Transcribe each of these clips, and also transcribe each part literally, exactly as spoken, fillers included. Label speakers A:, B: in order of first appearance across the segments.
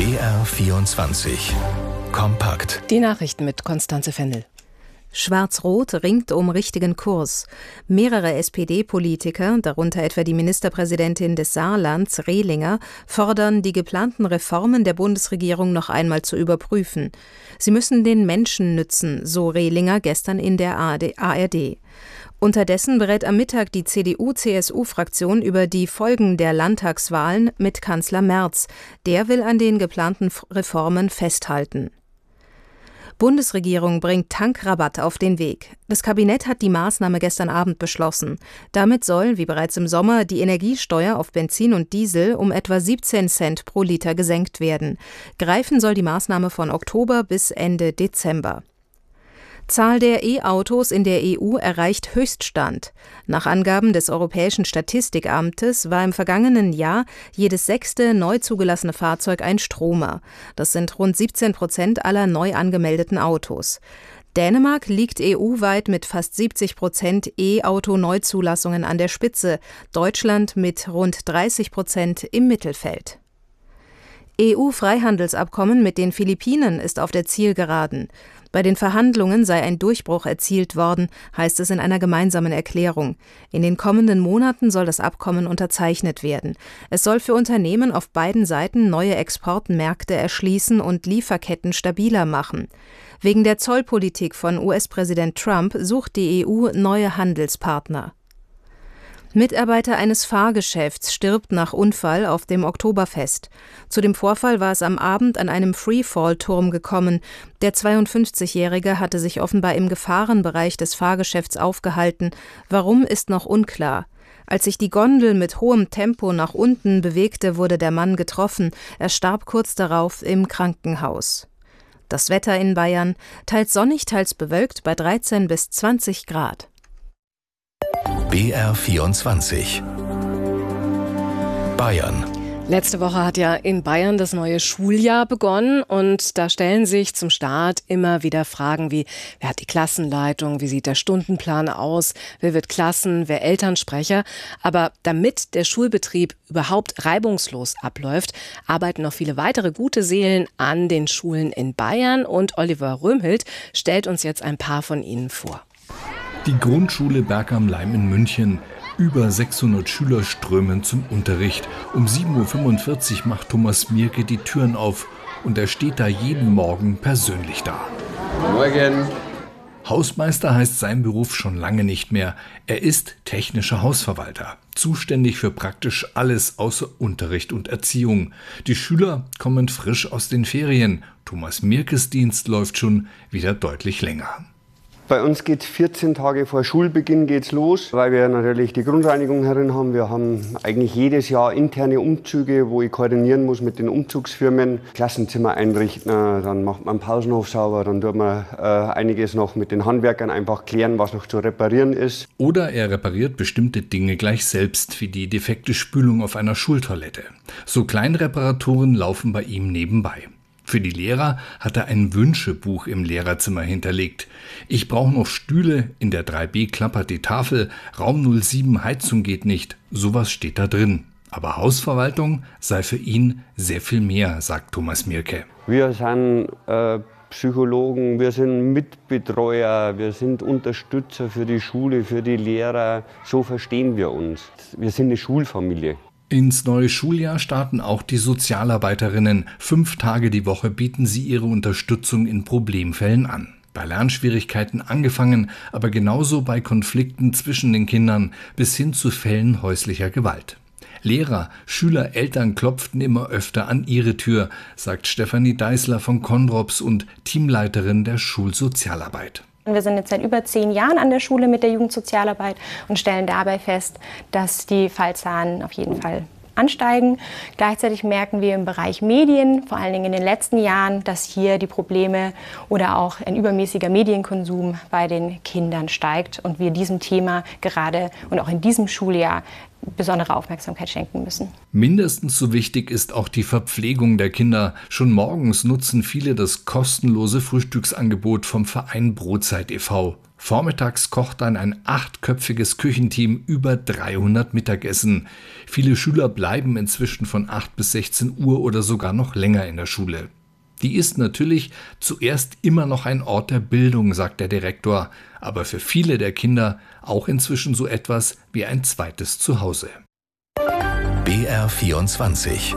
A: B R vierundzwanzig. Kompakt.
B: Die Nachrichten mit Konstanze Fendel.
C: Schwarz-Rot ringt um richtigen Kurs. Mehrere S P D-Politiker, darunter etwa die Ministerpräsidentin des Saarlands, Rehlinger, fordern, die geplanten Reformen der Bundesregierung noch einmal zu überprüfen. Sie müssen den Menschen nützen, so Rehlinger gestern in der A R D. Unterdessen berät am Mittag die C D U C S U-Fraktion über die Folgen der Landtagswahlen mit Kanzler Merz. Der will an den geplanten Reformen festhalten. Bundesregierung bringt Tankrabatt auf den Weg. Das Kabinett hat die Maßnahme gestern Abend beschlossen. Damit soll, wie bereits im Sommer, die Energiesteuer auf Benzin und Diesel um etwa siebzehn Cent pro Liter gesenkt werden. Greifen soll die Maßnahme von Oktober bis Ende Dezember. Zahl der E-Autos in der E U erreicht Höchststand. Nach Angaben des Europäischen Statistikamtes war im vergangenen Jahr jedes sechste neu zugelassene Fahrzeug ein Stromer. Das sind rund siebzehn Prozent aller neu angemeldeten Autos. Dänemark liegt E U-weit mit fast siebzig Prozent E-Auto-Neuzulassungen an der Spitze, Deutschland mit rund dreißig Prozent im Mittelfeld. E U-Freihandelsabkommen mit den Philippinen ist auf der Zielgeraden. Bei den Verhandlungen sei ein Durchbruch erzielt worden, heißt es in einer gemeinsamen Erklärung. In den kommenden Monaten soll das Abkommen unterzeichnet werden. Es soll für Unternehmen auf beiden Seiten neue Exportmärkte erschließen und Lieferketten stabiler machen. Wegen der Zollpolitik von U S-Präsident Trump sucht die E U neue Handelspartner. Mitarbeiter eines Fahrgeschäfts stirbt nach Unfall auf dem Oktoberfest. Zu dem Vorfall war es am Abend an einem Freefall-Turm gekommen. Der zweiundfünfzigjährige hatte sich offenbar im Gefahrenbereich des Fahrgeschäfts aufgehalten. Warum, ist noch unklar. Als sich die Gondel mit hohem Tempo nach unten bewegte, wurde der Mann getroffen. Er starb kurz darauf im Krankenhaus. Das Wetter in Bayern: teils sonnig, teils bewölkt bei dreizehn bis zwanzig Grad.
A: B R vierundzwanzig. Bayern.
B: Letzte Woche hat ja in Bayern das neue Schuljahr begonnen und da stellen sich zum Start immer wieder Fragen wie: Wer hat die Klassenleitung, wie sieht der Stundenplan aus, wer wird Klassen-, wer Elternsprecher? Aber damit der Schulbetrieb überhaupt reibungslos abläuft, arbeiten noch viele weitere gute Seelen an den Schulen in Bayern und Oliver Römhild stellt uns jetzt ein paar von ihnen vor.
D: Die Grundschule Berg am Laim in München. Über sechshundert Schüler strömen zum Unterricht. Um sieben Uhr fünfundvierzig macht Thomas Mierke die Türen auf und er steht da jeden Morgen persönlich da.
E: Morgen.
D: Hausmeister heißt sein Beruf schon lange nicht mehr. Er ist technischer Hausverwalter, zuständig für praktisch alles außer Unterricht und Erziehung. Die Schüler kommen frisch aus den Ferien. Thomas Mierkes Dienst läuft schon wieder deutlich länger.
E: Bei uns geht vierzehn Tage vor Schulbeginn geht's los, weil wir natürlich die Grundreinigung herin haben. Wir haben eigentlich jedes Jahr interne Umzüge, wo ich koordinieren muss mit den Umzugsfirmen. Klassenzimmer einrichten, dann macht man den Pausenhof sauber, dann tut man äh, einiges noch mit den Handwerkern einfach klären, was noch zu reparieren ist.
D: Oder er repariert bestimmte Dinge gleich selbst, wie die defekte Spülung auf einer Schultoilette. So Kleinreparaturen laufen bei ihm nebenbei. Für die Lehrer hat er ein Wünschebuch im Lehrerzimmer hinterlegt. Ich brauche noch Stühle, in der drei b klappert die Tafel, Raum null sieben Heizung geht nicht, sowas steht da drin. Aber Hausverwaltung sei für ihn sehr viel mehr, sagt Thomas Mierke.
E: Wir sind äh, Psychologen, wir sind Mitbetreuer, wir sind Unterstützer für die Schule, für die Lehrer. So verstehen wir uns. Wir sind eine Schulfamilie.
D: Ins neue Schuljahr starten auch die Sozialarbeiterinnen. Fünf Tage die Woche bieten sie ihre Unterstützung in Problemfällen an. Bei Lernschwierigkeiten angefangen, aber genauso bei Konflikten zwischen den Kindern bis hin zu Fällen häuslicher Gewalt. Lehrer, Schüler, Eltern klopften immer öfter an ihre Tür, sagt Stefanie Deißler von Konrops und Teamleiterin der Schulsozialarbeit.
F: Wir sind jetzt seit über zehn Jahren an der Schule mit der Jugendsozialarbeit und stellen dabei fest, dass die Fallzahlen auf jeden Fall ansteigen. Gleichzeitig merken wir im Bereich Medien, vor allen Dingen in den letzten Jahren, dass hier die Probleme oder auch ein übermäßiger Medienkonsum bei den Kindern steigt und wir diesem Thema gerade und auch in diesem Schuljahr besondere Aufmerksamkeit schenken müssen.
D: Mindestens so wichtig ist auch die Verpflegung der Kinder. Schon morgens nutzen viele das kostenlose Frühstücksangebot vom Verein Brotzeit e V Vormittags kocht dann ein achtköpfiges Küchenteam über dreihundert Mittagessen. Viele Schüler bleiben inzwischen von acht bis sechzehn Uhr oder sogar noch länger in der Schule. Die ist natürlich zuerst immer noch ein Ort der Bildung, sagt der Direktor, aber für viele der Kinder auch inzwischen so etwas wie ein zweites Zuhause.
A: B R vierundzwanzig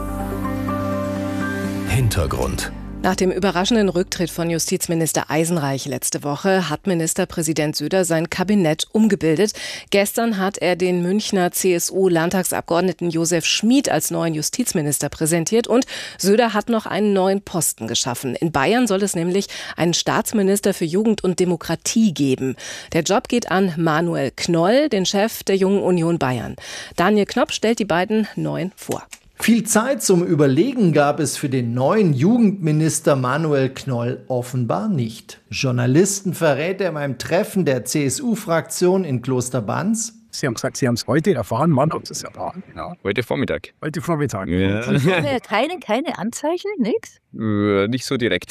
A: Hintergrund.
B: Nach dem überraschenden Rücktritt von Justizminister Eisenreich letzte Woche hat Ministerpräsident Söder sein Kabinett umgebildet. Gestern hat er den Münchner C S U-Landtagsabgeordneten Josef Schmid als neuen Justizminister präsentiert und Söder hat noch einen neuen Posten geschaffen. In Bayern soll es nämlich einen Staatsminister für Jugend und Demokratie geben. Der Job geht an Manuel Knoll, den Chef der Jungen Union Bayern. Daniel Knopp stellt die beiden Neuen vor.
G: Viel Zeit zum Überlegen gab es für den neuen Jugendminister Manuel Knoll offenbar nicht. Journalisten verrät er beim Treffen der C S U-Fraktion in Klosterbanz.
H: Sie haben gesagt, Sie haben es heute erfahren. Wann haben Sie es erfahren? Genau.
I: Heute Vormittag.
H: Heute Vormittag.
I: Ja.
J: keine, keine Anzeichen, nichts?
I: Äh, nicht so direkt.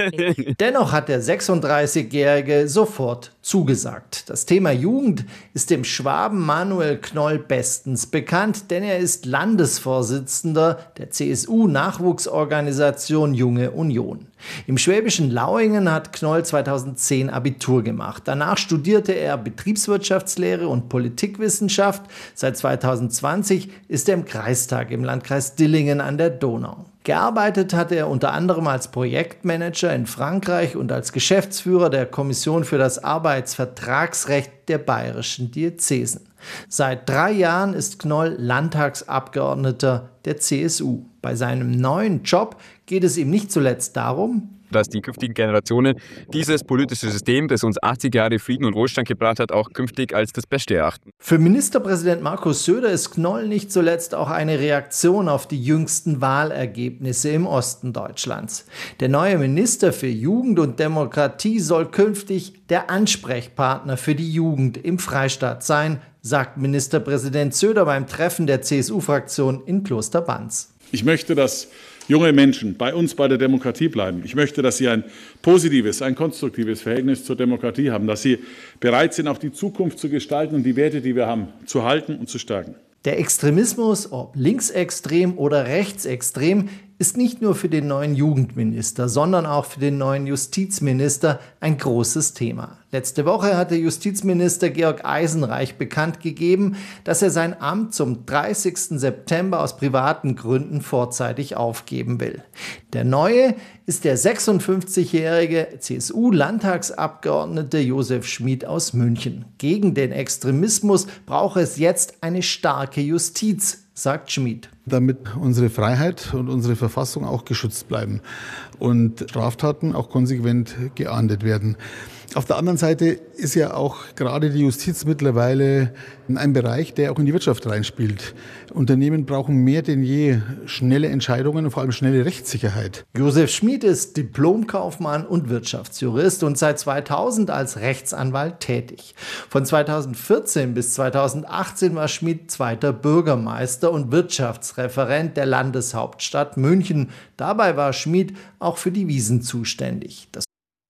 G: Dennoch hat der sechsunddreißigjährige sofort zugesagt. Das Thema Jugend ist dem Schwaben Manuel Knoll bestens bekannt, denn er ist Landesvorsitzender der C S U-Nachwuchsorganisation Junge Union. Im schwäbischen Lauingen hat Knoll zweitausendzehn Abitur gemacht. Danach studierte er Betriebswirtschaftslehre und Politikwissenschaft. Seit zweitausendzwanzig ist er im Kreistag im Landkreis Dillingen an der Donau. Gearbeitet hat er unter anderem als Projektmanager in Frankreich und als Geschäftsführer der Kommission für das Arbeitsvertragsrecht der bayerischen Diözesen. Seit drei Jahren ist Knoll Landtagsabgeordneter der C S U. Bei seinem neuen Job geht es ihm nicht zuletzt darum,
I: dass die künftigen Generationen dieses politische System, das uns achtzig Jahre Frieden und Wohlstand gebracht hat, auch künftig als das Beste erachten.
G: Für Ministerpräsident Markus Söder ist Knoll nicht zuletzt auch eine Reaktion auf die jüngsten Wahlergebnisse im Osten Deutschlands. Der neue Minister für Jugend und Demokratie soll künftig der Ansprechpartner für die Jugend im Freistaat sein, sagt Ministerpräsident Söder beim Treffen der C S U-Fraktion in Klosterbanz.
K: Ich möchte, dass junge Menschen bei uns bei der Demokratie bleiben. Ich möchte, dass sie ein positives, ein konstruktives Verhältnis zur Demokratie haben, dass sie bereit sind, auch die Zukunft zu gestalten und die Werte, die wir haben, zu halten und zu stärken.
G: Der Extremismus, ob linksextrem oder rechtsextrem, ist nicht nur für den neuen Jugendminister, sondern auch für den neuen Justizminister ein großes Thema. Letzte Woche hatte Justizminister Georg Eisenreich bekannt gegeben, dass er sein Amt zum dreißigsten September aus privaten Gründen vorzeitig aufgeben will. Der neue ist der sechsundfünfzigjährige C S U-Landtagsabgeordnete Josef Schmid aus München. Gegen den Extremismus brauche es jetzt eine starke Justiz, sagt Schmid.
L: Damit unsere Freiheit und unsere Verfassung auch geschützt bleiben und Straftaten auch konsequent geahndet werden. Auf der anderen Seite ist ja auch gerade die Justiz mittlerweile ein Bereich, der auch in die Wirtschaft reinspielt. Unternehmen brauchen mehr denn je schnelle Entscheidungen und vor allem schnelle Rechtssicherheit.
G: Josef Schmid ist Diplomkaufmann und Wirtschaftsjurist und seit zweitausend als Rechtsanwalt tätig. Von zweitausendvierzehn bis zweitausendachtzehn war Schmid zweiter Bürgermeister und Wirtschaftsreferent der Landeshauptstadt München. Dabei war Schmid auch für die Wiesn zuständig. Das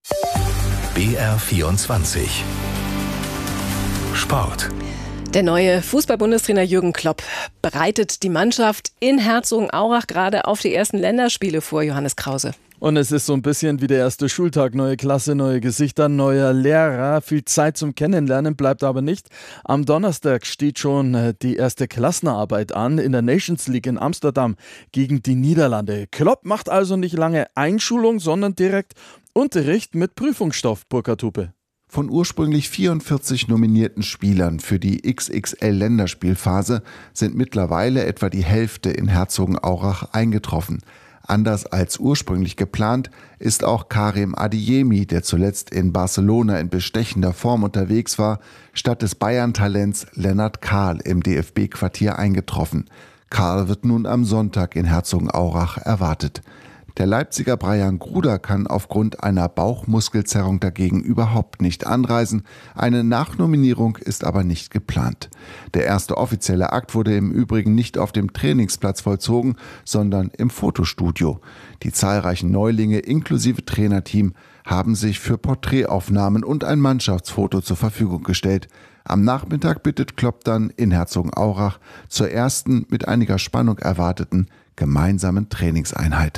A: B R vierundzwanzig Sport.
B: Der neue Fußball-Bundestrainer Jürgen Klopp bereitet die Mannschaft in Herzogenaurach gerade auf die ersten Länderspiele vor, Johannes Krause.
M: Und es ist so ein bisschen wie der erste Schultag. Neue Klasse, neue Gesichter, neuer Lehrer. Viel Zeit zum Kennenlernen bleibt aber nicht. Am Donnerstag steht schon die erste Klassenerarbeit an in der Nations League in Amsterdam gegen die Niederlande. Klopp macht also nicht lange Einschulung, sondern direkt Unterricht mit Prüfungsstoff, Burkhard Hupe.
N: Von ursprünglich vierundvierzig nominierten Spielern für die X X L-Länderspielphase sind mittlerweile etwa die Hälfte in Herzogenaurach eingetroffen. Anders als ursprünglich geplant ist auch Karim Adeyemi, der zuletzt in Barcelona in bestechender Form unterwegs war, statt des Bayern-Talents Lennart Kahl im D F B-Quartier eingetroffen. Kahl wird nun am Sonntag in Herzogenaurach erwartet. Der Leipziger Brian Gruder kann aufgrund einer Bauchmuskelzerrung dagegen überhaupt nicht anreisen. Eine Nachnominierung ist aber nicht geplant. Der erste offizielle Akt wurde im Übrigen nicht auf dem Trainingsplatz vollzogen, sondern im Fotostudio. Die zahlreichen Neulinge inklusive Trainerteam haben sich für Porträtaufnahmen und ein Mannschaftsfoto zur Verfügung gestellt. Am Nachmittag bittet Klopp dann in Herzogenaurach zur ersten, mit einiger Spannung erwarteten gemeinsamen Trainingseinheit.